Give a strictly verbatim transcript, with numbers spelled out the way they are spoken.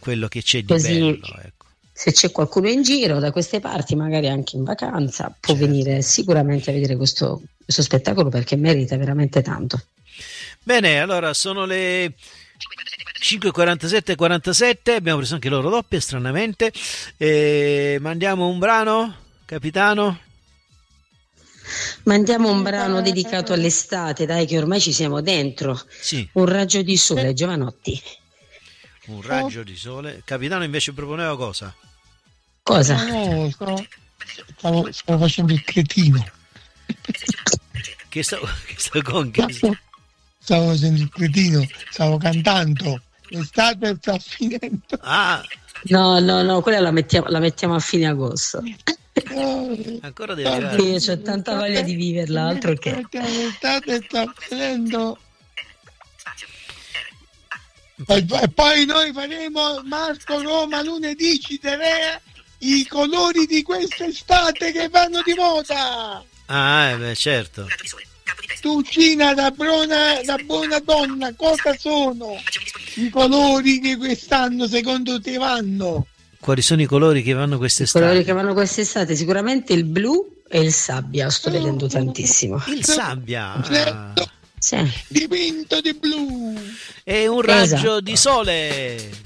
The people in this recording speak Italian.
quello che c'è di Così, bello, ecco. Se c'è qualcuno in giro da queste parti, magari anche in vacanza, può Certo. venire sicuramente a vedere questo, questo spettacolo, perché merita veramente tanto. Bene, allora sono le cinque e quarantasette e quarantasette, abbiamo preso anche l'ora doppia stranamente, e mandiamo un brano, capitano? Mandiamo un brano dedicato all'estate, dai, che ormai ci siamo dentro. Sì, Un raggio di sole, Giovanotti. un raggio di sole. Capitano invece proponeva cosa? Cosa? No, stavo, stavo, stavo facendo il cretino. Che sta, che sta con che? Stavo facendo il cretino, stavo cantando. L'estate sta finendo. Ah, No, no, no, quella la mettiamo, la mettiamo a fine agosto. ancora deve Perché arrivare. io ho tanta voglia di viverla, altro che. L'estate sta finendo. E e poi noi faremo Marco Roma lunedì, ci darà i colori di quest'estate che vanno di moda. Ah, eh, beh, certo. Tu Cina, da buona, da buona donna, cosa sono i colori che quest'anno secondo te vanno? Quali sono i colori che vanno I quest'estate? colori che vanno quest'estate, sicuramente il blu e il sabbia, sto vedendo tantissimo. Il sabbia. Ah. Sì. Dipinto di blu. E un raggio Esatto. di sole.